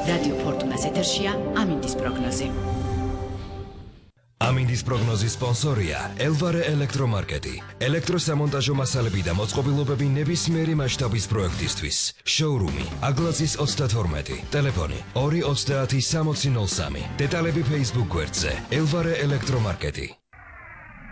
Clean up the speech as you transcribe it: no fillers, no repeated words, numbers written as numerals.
რადიო ფორტუნას ეთერშია ამინდის პროგნოზი. ამინდის პროგნოზის სპონსორია ელვარე ელექტრომარკეტი. ელექტროსამონტაჟო მასალები და მოწყობილობები ნებისმიერი მასშტაბის პროექტისთვის. შოურუმი აგლაძის 32, ტელეფონი 230 6003. დეტალები Facebook გვერდზე ელვარე ელექტრომარკეტი.